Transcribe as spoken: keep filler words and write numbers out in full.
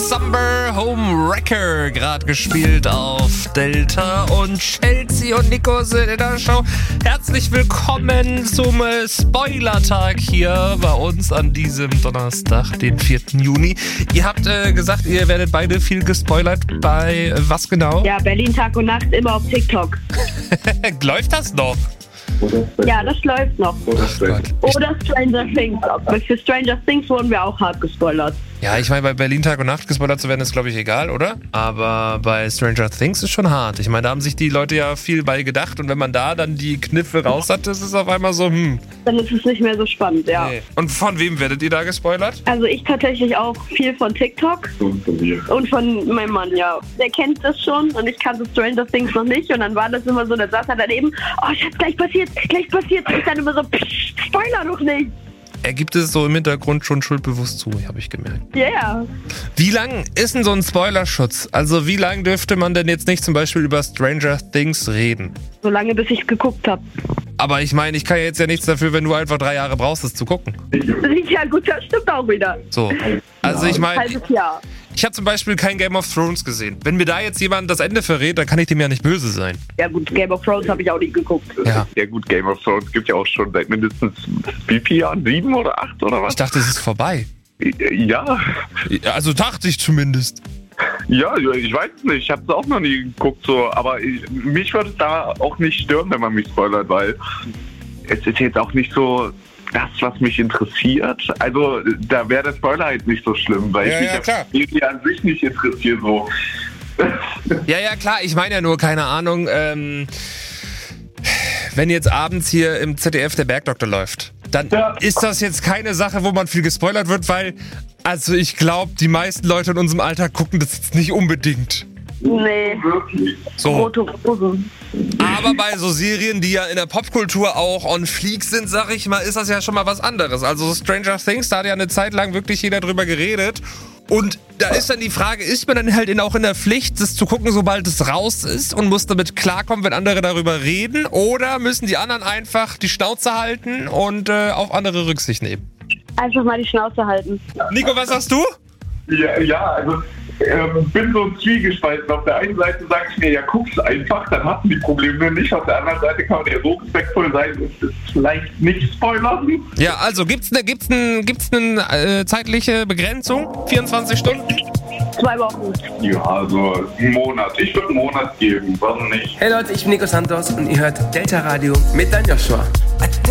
Summer Home Wrecker gerade gespielt auf Delta und Chelsea und Nico sind in der Show. Herzlich willkommen zum Spoilertag hier bei uns an diesem Donnerstag, den vierten Juni. Ihr habt äh, gesagt, ihr werdet beide viel gespoilert. Bei äh, was genau? Ja, Berlin Tag und Nacht immer auf TikTok. Läuft das noch? Ja, das läuft noch. Ach Gott. Oder Stranger Things. Für Stranger Things wurden wir auch hart gespoilert. Ja, ich meine, bei Berlin Tag und Nacht gespoilert zu werden, ist, glaube ich, egal, oder? Aber bei Stranger Things ist schon hart. Ich meine, da haben sich die Leute ja viel bei gedacht und wenn man da dann die Kniffe raus hat, ist es auf einmal so, hm. Dann ist es nicht mehr so spannend, ja. Nee. Und von wem werdet ihr da gespoilert? Also ich tatsächlich auch viel von TikTok. Und von mir. Und von meinem Mann, ja. Der kennt das schon und ich kannte Stranger Things noch nicht. Und dann war das immer so, da saß er daneben, oh Schatz, gleich passiert, gleich passiert. Und ich dann immer so, psch, Spoiler doch nicht. Er gibt es so im Hintergrund schon schuldbewusst zu, habe ich gemerkt. Ja, yeah. Wie lang ist denn so ein Spoilerschutz? Also wie lang dürfte man denn jetzt nicht zum Beispiel über Stranger Things reden? So lange, bis ich geguckt habe. Aber ich meine, ich kann ja jetzt ja nichts dafür, wenn du einfach drei Jahre brauchst, das zu gucken. Ja gut, das stimmt auch wieder. So, also ich meine, Halbes Jahr. ich habe zum Beispiel kein Game of Thrones gesehen. Wenn mir da jetzt jemand das Ende verrät, dann kann ich dem ja nicht böse sein. Ja gut, Game of Thrones habe ich auch nie geguckt. Ja. Ja gut, Game of Thrones gibt ja auch schon seit mindestens wie viele Jahren? Sieben oder acht oder was? Ich dachte, es ist vorbei. Ja, Also dachte ich zumindest. ja, ich weiß es nicht. Ich habe es auch noch nie geguckt, so. Aber ich, mich würde es da auch nicht stören, wenn man mich spoilert, weil es ist jetzt auch nicht so das, was mich interessiert. Also da wäre der Spoiler halt nicht so schlimm, weil Ja, ich mich ja, klar. irgendwie an sich nicht interessiere. So. Ja, ja, klar. Ich meine ja nur, keine Ahnung, ähm, wenn jetzt abends hier im Z D F der Bergdoktor läuft, dann Ja. ist das jetzt keine Sache, wo man viel gespoilert wird, weil, also ich glaube, die meisten Leute in unserem Alter gucken das jetzt nicht unbedingt. Nee, Wirklich. So. rote Rosen. Aber bei so Serien, die ja in der Popkultur auch on fleek sind, sag ich mal, ist das ja schon mal was anderes. Also Stranger Things, da hat ja eine Zeit lang wirklich jeder drüber geredet. Und da ist dann die Frage, ist man dann halt in, auch in der Pflicht, das zu gucken, sobald es raus ist und muss damit klarkommen, wenn andere darüber reden? Oder müssen die anderen einfach die Schnauze halten und äh, auf andere Rücksicht nehmen? Einfach mal die Schnauze halten. Nico, was sagst du? Ja, ja, also ähm, bin so zwiegespalten. Auf der einen Seite sage ich mir, ja, guck's einfach, dann hast du die Probleme nicht. Auf der anderen Seite kann man ja so respektvoll sein und es vielleicht nicht spoilern. Ja, also gibt's eine gibt's ne, gibt's ne, äh, zeitliche Begrenzung? vierundzwanzig Stunden? Zwei Wochen. Ja, also einen Monat. Ich würde einen Monat geben, warum nicht? Hey Leute, ich bin Nico Santos und ihr hört Delta Radio mit Dan Joshua.